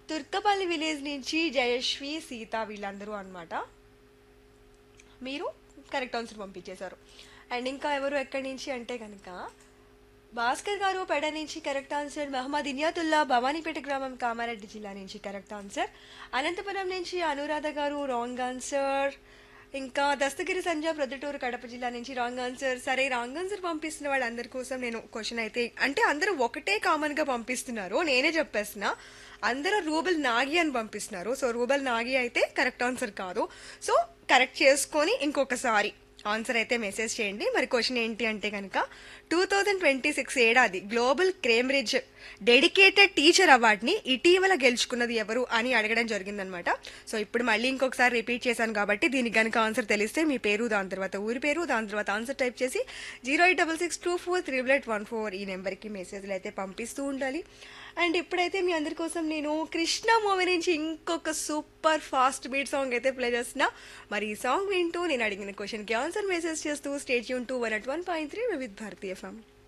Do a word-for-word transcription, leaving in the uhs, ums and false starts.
Turkapalli village నుంచి జయశ్రీ సీత వీళ్ళందరూ అన్నమాట. మీరు కరెక్ట్ ఆన్సర్ పంపించేశారు. అండ్ ఇంకా ఎవరు ఎక్కడి నుంచి అంటే కనుక భాస్కర్ గారు పెడ నుంచి కరెక్ట్ ఆన్సర్. మహమ్మద్ ఇనియాతుల్లా భవానీపేట గ్రామం కామారెడ్డి జిల్లా నుంచి కరెక్ట్ ఆన్సర్. అనంతపురం నుంచి అనురాధ గారు రాంగ్ ఆన్సర్. ఇంకా దస్తగిరి సంజయ్ ప్రొద్దుటూరు కడప జిల్లా నుంచి రాంగ్ ఆన్సర్. సరే రాంగ్ ఆన్సర్ పంపిస్తున్న వాళ్ళందరి కోసం నేను క్వశ్చన్ అయితే అంటే అందరూ ఒకటే కామన్ గా పంపిస్తున్నారు, నేనే చెప్పేస్తున్నా. అందరూ రూబల్ నాగి అని పంపిస్తున్నారు. సో రూబల్ నాగి అయితే కరెక్ట్ ఆన్సర్ కాదు. సో కరెక్ట్ చేసుకొని ఇంకొకసారి ఆన్సర్ అయితే మెసేజ్ చేయండి. మరి క్వశ్చన్ ఏంటి అంటే కనుక టూ థౌజండ్ ట్వంటీ సిక్స్ ఏడాది గ్లోబల్ క్రేమ్రిడ్జ్ డెడికేటెడ్ టీచర్ అవార్డుని ఇటీవల గెలుచుకున్నది ఎవరు అని అడగడం జరిగిందనమాట. సో ఇప్పుడు మళ్ళీ ఇంకొకసారి రిపీట్ చేశాను కాబట్టి దీనికి కనుక ఆన్సర్ తెలిస్తే మీ పేరు, దాని తర్వాత ఊరి పేరు, దాని తర్వాత ఆన్సర్ టైప్ చేసి zero eight double six two four triple eight one four ఈ నెంబర్కి మెసేజ్లు అయితే పంపిస్తూ ఉండాలి. అండ్ ఇప్పుడైతే మీ అందరి కోసం నేను కృష్ణ మూవీ నుంచి ఇంకొక సూపర్ ఫాస్ట్ బీట్ సాంగ్ అయితే ప్లే చేస్తున్నా. మరి ఈ సాంగ్ వింటూ నేను అడిగిన క్వశ్చన్కి ఆన్సర్ మెసేజ్ చేస్తూ state Yoon two one at one point three with Bharatiya FM.